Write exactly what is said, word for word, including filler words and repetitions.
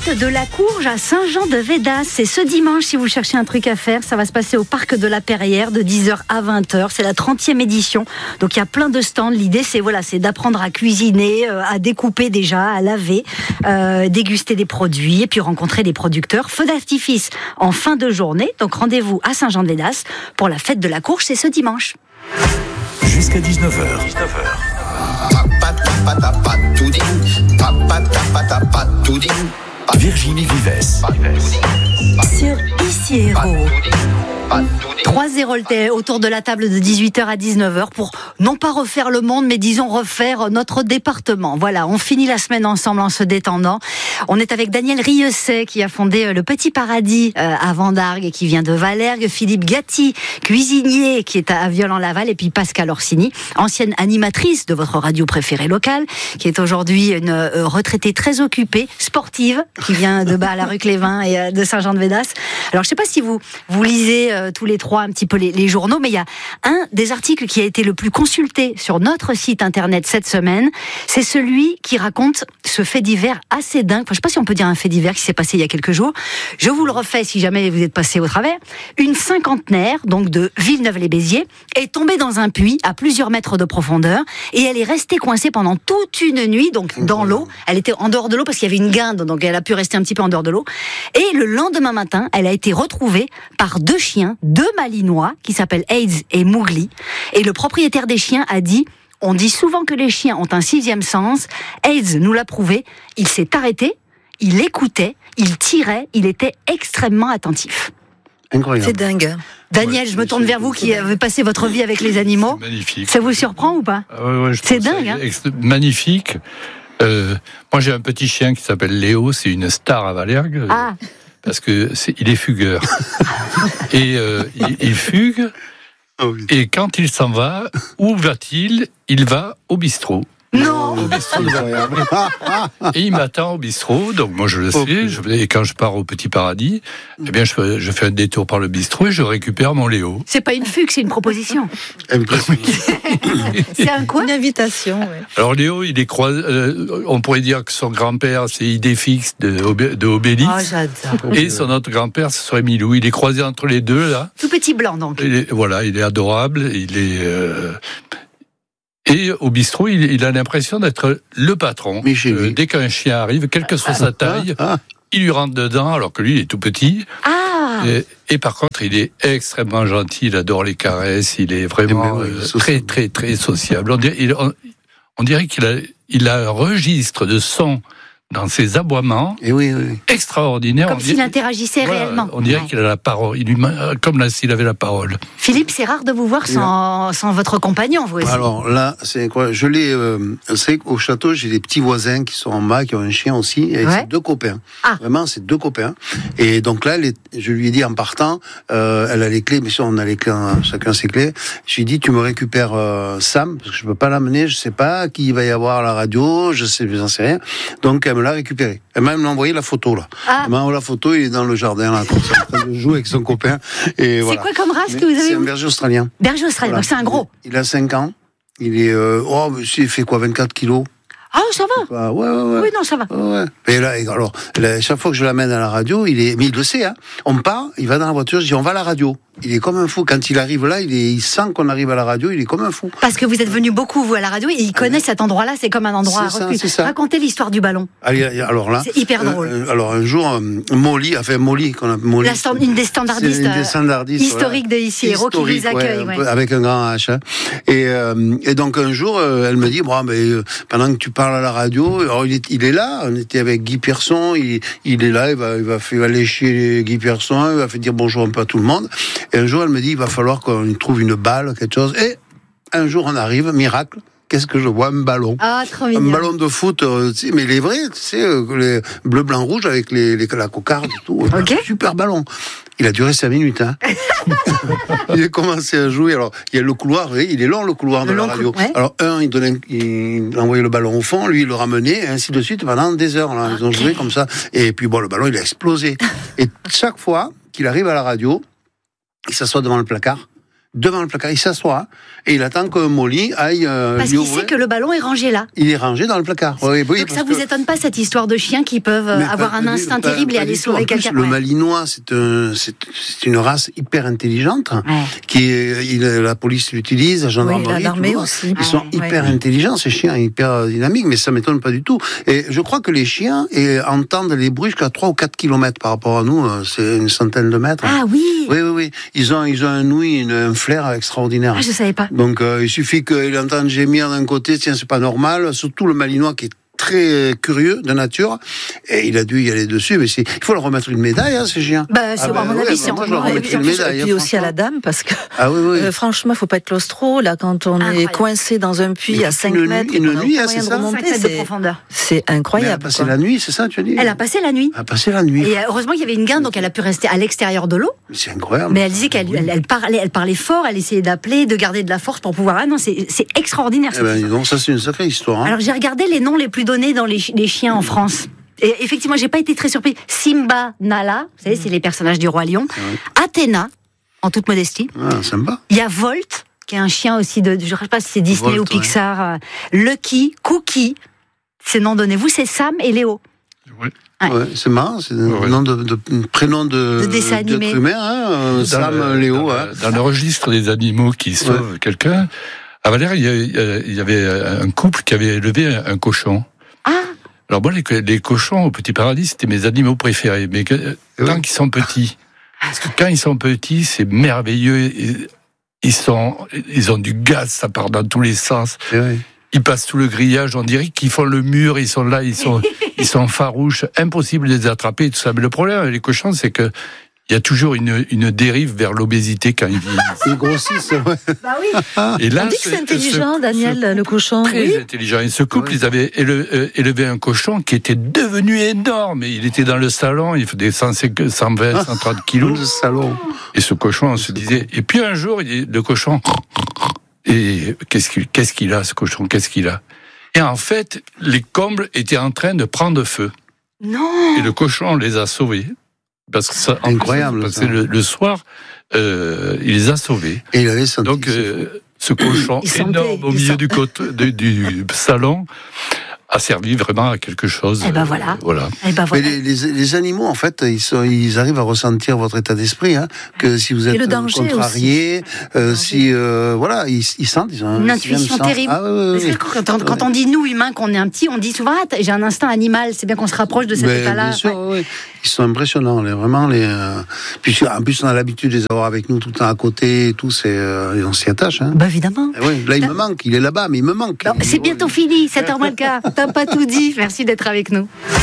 fête de la courge à Saint-Jean-de-Védas. C'est ce dimanche, si vous cherchez un truc à faire. Ça va se passer au parc de la Perrière de dix heures à vingt heures. C'est la trentième édition. Donc il y a plein de stands. L'idée, c'est voilà, c'est d'apprendre à cuisiner, euh, à découper déjà, à laver, euh, déguster des produits et puis rencontrer des producteurs. Feu d'artifice en fin de journée. Donc rendez-vous à Saint-Jean-de-Védas pour la fête de la courge. C'est ce dimanche. Jusqu'à dix-neuf heures. dix-neuf heures. Virginie Vives. Sur Ici Héros. trois zéro autour de la table de dix-huit heures à dix-neuf heures pour non pas refaire le monde, mais disons refaire notre département. Voilà, on finit la semaine ensemble en se détendant. On est avec Daniel Rieussay qui a fondé le Petit Paradis à Vendargues et qui vient de Valergue, Philippe Gatti, cuisinier qui est à Violent-Laval, et puis Pascal Orsini, ancienne animatrice de votre radio préférée locale, qui est aujourd'hui une retraitée très occupée, sportive, qui vient de bas à la rue Clévin et de Saint-Jean-de-Védas. Alors je ne sais pas si vous, vous lisez euh, tous les trois un petit peu les, les journaux, mais il y a un des articles qui a été le plus consulté sur notre site internet cette semaine. C'est celui qui raconte ce fait divers assez dingue. Enfin, je ne sais pas si on peut dire un fait divers qui s'est passé il y a quelques jours. Je vous le refais si jamais vous êtes passé au travers. Une cinquantenaire, donc de Villeneuve-les-Béziers, est tombée dans un puits à plusieurs mètres de profondeur et elle est restée coincée pendant toute une nuit, donc dans l'eau. Elle était en dehors de l'eau parce qu'il y avait une guinde, donc elle a pu rester un petit peu en dehors de l'eau. Et le lendemain matin, elle a été retrouvée par deux chiens, deux malinois, qui s'appellent AIDS et Mowgli. Et le propriétaire des chiens a dit: on dit souvent que les chiens ont un sixième sens. AIDS nous l'a prouvé. Il s'est arrêté, il écoutait, il tirait, il était extrêmement attentif. Incroyable. C'est dingue. Daniel, ouais, je me tourne vers vous qui avez passé votre vie avec les animaux. C'est magnifique. Ça vous surprend ou pas? ah ouais, ouais, je C'est dingue. Hein ex- magnifique. Euh, moi, j'ai un petit chien qui s'appelle Léo. C'est une star à Valergue. Ah. Parce que c'est, il est fugueur. et euh, il, il fugue. Oh oui. Et quand il s'en va, où va-t-il? Il va au bistrot. Non. Au bistrot de Valergue. Et il m'attend au bistrot, donc moi je le sais. Okay. Je, et quand je pars au Petit Paradis, eh bien je, je fais un détour par le bistrot et je récupère mon Léo. C'est pas une fugue, c'est une proposition. C'est un quoi? Une invitation, ouais. Alors Léo, il est croisé. Euh, on pourrait dire que son grand-père c'est Idéfix de, Obé- de Obélix. Oh, j'adore. Et son autre grand-père, ce serait Milou. Il est croisé entre les deux là. Tout petit blanc donc. Il est, voilà, il est adorable. Il est. Euh, Et au bistrot, il, il a l'impression d'être le patron. Mais chez lui. Euh, dès qu'un chien arrive, quelle que soit sa taille, Ah, ah. il lui rentre dedans, alors que lui, il est tout petit. Ah. Et, et par contre, il est extrêmement gentil, il adore les caresses, il est vraiment Eh ben oui, euh, sociable. très, très, très sociable. On dirait, il, on, on dirait qu'il a, il a un registre de son dans ses aboiements Et oui, oui. extraordinaire. Comme On s'il dirait- interagissait voilà, réellement. On dirait Ouais. qu'il a la parole, il lui, comme là, s'il avait la parole. Philippe, c'est rare de vous voir sans, sans votre compagnon, vous aussi. Alors là, c'est quoi? Je l'ai. Euh, c'est qu'au château, j'ai des petits voisins qui sont en bas, qui ont un chien aussi, et Ouais. c'est deux copains. Ah. Vraiment, c'est deux copains. Et donc là, les, je lui ai dit en partant, euh, elle a les clés, mais sûr, on a les clés, hein, chacun ses clés. Je lui ai dit, tu me récupères euh, Sam, parce que je peux pas l'amener, je sais pas qui va y avoir à la radio, je sais, j'en sais rien. Donc elle me l'a récupéré. Elle m'a même envoyé la photo là. Ah. Elle m'a envoyé la photo, il est dans le jardin là, comme ça, en train de jouer avec son copain. Et C'est voilà. quoi comme race Mais que vous C'est avez un vous berger australien. Berger australien, Voilà. donc c'est un gros. Il a cinq ans. Il est. Euh, oh, mais il fait quoi, vingt-quatre kilos? Ah, ça va. Bah, ouais, ouais, ouais. Oui, non, ça va. Ouais, ouais. Et là, et alors, là, chaque fois que je l'amène à la radio, il est. Mais il le sait, hein. On part, il va dans la voiture, je dis, on va à la radio. Il est comme un fou. Quand il arrive là, il, est, il sent qu'on arrive à la radio, il est comme un fou. Parce que vous êtes venu beaucoup, vous, à la radio, et il connaît cet endroit-là, c'est comme un endroit C'est ça, refuge. c'est ça. Racontez l'histoire du ballon. Allez, alors là. C'est hyper drôle. euh, alors, un jour, euh, Molly, enfin, Molly, qu'on a Molly. La stand- une des standardistes, C'est une des euh, standardistes, historiques voilà. de Ici Héros qui Historique, vous accueille. ouais, un ouais. peu, avec un grand H. Hein. Et, euh, et donc un jour, euh, elle me dit, bon, mais euh, pendant que tu parles à la radio, alors il est, il est là. On était avec Guy Persson. Il, il est là. Il va, il va, il va lécher Guy Persson. Il va faire dire bonjour un peu à tout le monde. Et un jour, elle me dit, il va falloir qu'on trouve une balle, quelque chose. Et un jour, on arrive, miracle. Qu'est-ce que je vois? Un ballon. Ah, trop Un mignon. ballon de foot, euh, tu sais, mais les vrais, tu sais, euh, les bleu, blanc, rouge avec les, les, la cocarde et tout. Ok. Un super ballon. Il a duré cinq minutes, hein. Il a commencé à jouer. Alors, il y a le couloir, oui, il est long, le couloir Le de long la radio. cou- ouais. Alors, un, il donnait, il envoyait le ballon au fond, lui, il le ramenait, et ainsi de suite, pendant des heures, là. Ils ont joué comme ça. Et puis, bon, le ballon, il a explosé. Et chaque fois qu'il arrive à la radio, il s'assoit devant le placard. devant le placard. Il s'assoit hein, et il attend que Molly aille euh, Parce lui qu'il ouvrir. sait que le ballon est rangé là. Il est rangé dans le placard. Oui, oui, Donc ça parce vous que- étonne pas cette histoire de chiens qui peuvent euh, Mais avoir pas- un pas instinct du- pas- terrible et pas aller du tout. sauver En plus, quelqu'un. Le Ouais. Malinois, c'est un, c'est, c'est une race hyper intelligente, Ouais. qui est, il, la police l'utilise, la gendarmerie, Oui, l'armée tout. aussi. Ils sont Ouais. hyper Ouais. intelligents, ces chiens, hyper dynamiques, mais ça m'étonne pas du tout. Et je crois que les chiens et, entendent les bruits jusqu'à trois ou quatre kilomètres par rapport à nous, euh, c'est une centaine de mètres. Ah oui. Oui, oui, oui. Ils ont, ils ont un ouïe, une- un flair extraordinaire. Ah, je savais pas. Donc, euh, il suffit qu'il entende gémir d'un côté, tiens, c'est pas normal. Surtout le Malinois qui est très curieux de nature, et il a dû y aller dessus. Mais c'est, il faut leur remettre une médaille, hein, ces chiens. Bah, c'est Ah bah à mon ouais, avis, bah c'est moi, je leur encore- Et remettrai puis, une en plus, médaille. et puis hein, aussi à la franchement. dame, parce que Ah oui, oui. euh, franchement, il faut pas être claustro. Là, quand on Incroyable. est coincé dans un puits Mais à cinq une nuit- mètres, et une qu'on a nuit, aucun hein, moyen c'est de ça remonter, cinq mètres de c'est, profondeur. c'est Mais elle a incroyable. passé quoi. la nuit, c'est ça, tu as dit Elle a passé la nuit. Elle a passé la nuit. Et euh, heureusement qu'il y avait une guinde, donc elle a pu rester à l'extérieur de l'eau. C'est incroyable. Mais elle disait qu'elle elle, elle parlait, elle parlait fort, elle essayait d'appeler, de garder de la force pour pouvoir. Ah non, c'est c'est extraordinaire. Eh cette ben, dis histoire. donc, ça, c'est une sacrée histoire. Hein. Alors j'ai regardé les noms les plus donnés dans les, chi- les chiens en France. Et effectivement, j'ai pas été très surpris. Simba, Nala, vous savez, c'est les personnages du Roi Lion. Athéna, en toute modestie. Ah, sympa. Il y a Volt, qui est un chien aussi de, je ne sais pas si c'est Disney Volt, ou Pixar. euh, Lucky, Cookie, ces noms donnés. Vous, c'est Sam et Léo. Oui. Ouais. Ouais, c'est marrant, c'est un Ouais. nom de, de, prénom de, De dessin d'être animé. humain, hein, euh, Dans Sam, le- Léo. Dans, hein. le- dans le registre des animaux qui sauvent quelqu'un, à Valère, il y, a- il y avait un couple qui avait élevé un, un cochon. Ah, Alors moi, les, co- les cochons au Petit Paradis, c'était mes animaux préférés. Mais que, Oui. tant qu'ils sont petits, parce que quand ils sont petits, c'est merveilleux. Ils, ils sont, ils ont du gaz, ça part dans tous les sens. C'est vrai. Ils passent tout le grillage, on dirait qu'ils font le mur, ils sont là, ils sont, ils sont farouches, impossible de les attraper, tout ça. Mais le problème avec les cochons, c'est que il y a toujours une, une dérive vers l'obésité quand ils vivent. Ils grossissent, ouais. bah oui. Et là, On dit que ce- c'est intelligent, ce- Daniel, ce le cochon. très Oui. intelligent. Et ce couple, Oui. ils avaient éle- euh, élevé un cochon qui était devenu énorme. Et il était dans le salon, il faisait cent cinquante, cent vingt, cent trente Le kilos. salon. Et ce cochon, on se disait. Et puis un jour, il- le cochon. Et qu'est-ce qu'il, qu'est-ce qu'il a, ce cochon? Qu'est-ce qu'il a? Et en fait, les combles étaient en train de prendre feu. Non. Et le cochon les a sauvés. Parce que ça, en Incroyable, plus, parce ça. que le, le soir, euh, il les a sauvés. Et il avait senti. Donc, euh, ce cochon Il sentait, énorme au il milieu sent- du, côte, du, du salon a servi vraiment à quelque chose. Eh ben euh, voilà. voilà. Et ben Mais voilà. les, les, les animaux, en fait, ils, sont, ils arrivent à ressentir votre état d'esprit, hein, que si vous êtes Et le danger contrarié, euh, danger. si euh, voilà, ils, ils sentent, ils ont un Une sixième intuition sens. terrible. Ah, oui, oui, Parce oui. que quand, on- quand on dit nous humains qu'on est un petit, on dit souvent ah, t'as- j'ai un instinct animal. C'est bien qu'on se rapproche de cet Mais état-là. bien sûr, Ouais. oui, oui. Ils sont impressionnants, les, vraiment. Les, euh... Puis en plus, on a l'habitude de les avoir avec nous tout le temps à côté et tout, c'est, euh, et on s'y attache. Hein. Bah évidemment. Et oui, là, il me manque, il est là-bas, mais il me manque. Non, c'est bientôt fini, sept heures moins le quart. T'as pas tout dit. Merci d'être avec nous.